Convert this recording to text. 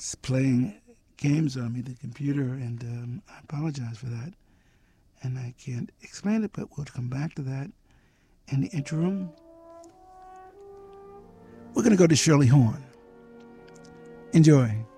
playing games on me, the computer, and I apologize for that. And I can't explain it, but we'll come back to that. In the interim, we're going to go to Shirley Horn. Enjoy.